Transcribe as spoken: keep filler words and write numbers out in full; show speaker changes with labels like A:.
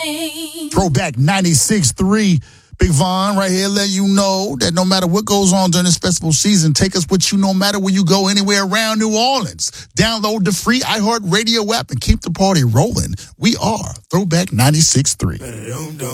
A: rain.
B: Throwback ninety-six three. Big Von right here letting you know that no matter what goes on during this festival season, take us with you no matter where you go, anywhere around New Orleans. Download the free iHeartRadio app and keep the party rolling. We are Throwback ninety-six three.